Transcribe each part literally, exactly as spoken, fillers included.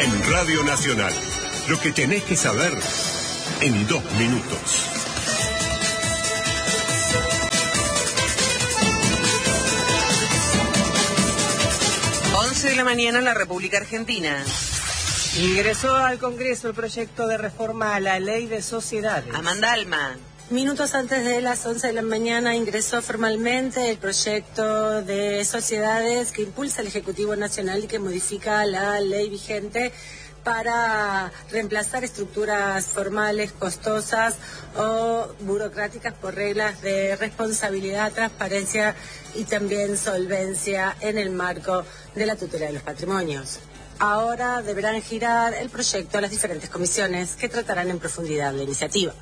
En Radio Nacional, lo que tenés que saber en dos minutos. once de la mañana en la República Argentina. Ingresó al Congreso el proyecto de reforma a la Ley de Sociedades. Amanda Alma. Minutos antes de las once de la mañana ingresó formalmente el proyecto de sociedades que impulsa el Ejecutivo Nacional y que modifica la ley vigente para reemplazar estructuras formales, costosas o burocráticas por reglas de responsabilidad, transparencia y también solvencia en el marco de la tutela de los patrimonios. Ahora deberán girar el proyecto a las diferentes comisiones que tratarán en profundidad la iniciativa.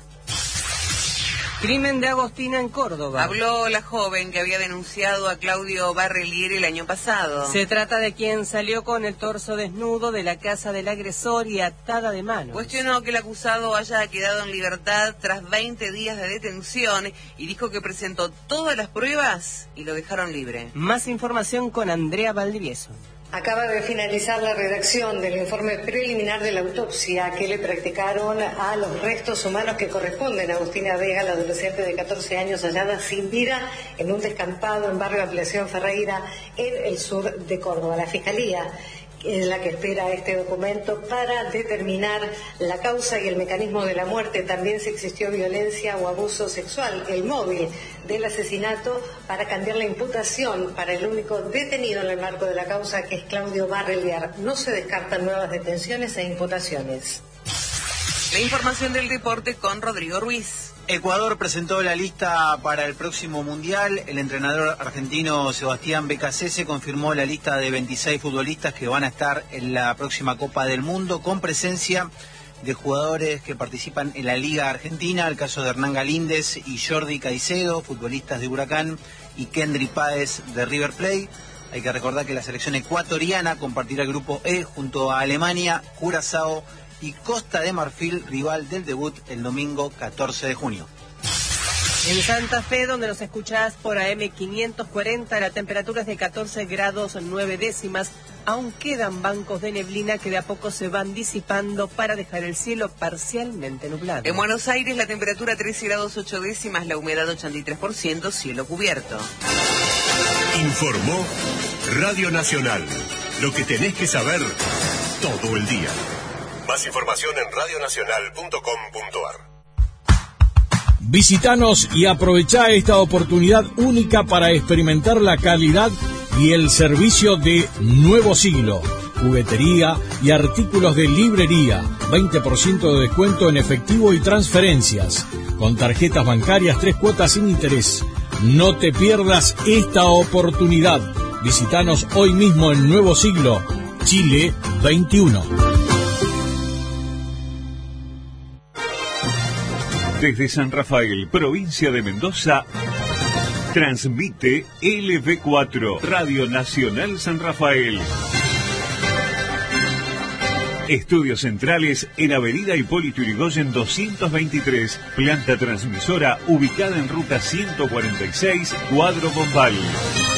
Crimen de Agostina en Córdoba. Habló la joven que había denunciado a Claudio Barreliere el año pasado. Se trata de quien salió con el torso desnudo de la casa del agresor y atada de manos. Cuestionó que el acusado haya quedado en libertad tras veinte días de detención y dijo que presentó todas las pruebas y lo dejaron libre. Más información con Andrea Valdivieso. Acaba de finalizar la redacción del informe preliminar de la autopsia que le practicaron a los restos humanos que corresponden a Agustina Vega, la adolescente de catorce años hallada sin vida en un descampado en barrio Ampliación Ferreira, en el sur de Córdoba. La Fiscalía es la que espera este documento para determinar la causa y el mecanismo de la muerte, también si existió violencia o abuso sexual, el móvil del asesinato, para cambiar la imputación para el único detenido en el marco de la causa, que es Claudio Barreliere. No se descartan nuevas detenciones e imputaciones. La información del deporte con Rodrigo Ruiz. Ecuador presentó la lista para el próximo Mundial. El entrenador argentino Sebastián Becasese confirmó la lista de veintiséis futbolistas que van a estar en la próxima Copa del Mundo, con presencia de jugadores que participan en la Liga Argentina, el caso de Hernán Galíndez y Jordi Caicedo, futbolistas de Huracán, y Kendry Páez de River Plate. Hay que recordar que la selección ecuatoriana compartirá el grupo E junto a Alemania, Curazao y Costa de Marfil, rival del debut el domingo catorce de junio. En Santa Fe, donde nos escuchás por A M quinientos cuarenta, la temperatura es de catorce grados nueve décimas. Aún quedan bancos de neblina que de a poco se van disipando para dejar el cielo parcialmente nublado. En Buenos Aires la temperatura trece grados ocho décimas, la humedad ochenta y tres por ciento, cielo cubierto. Informó Radio Nacional. Lo que tenés que saber todo el día. Más información en radio nacional punto com punto ar. Visítanos y aprovechá esta oportunidad única para experimentar la calidad y el servicio de Nuevo Siglo. Juguetería y artículos de librería. veinte por ciento de descuento en efectivo y transferencias. Con tarjetas bancarias, tres cuotas sin interés. No te pierdas esta oportunidad. Visítanos hoy mismo en Nuevo Siglo, Chile veintiuno. Desde San Rafael, provincia de Mendoza, transmite L V cuatro, Radio Nacional San Rafael. Estudios centrales en Avenida Hipólito Yrigoyen doscientos veintitrés, planta transmisora ubicada en ruta ciento cuarenta y seis, Cuadro Bombal.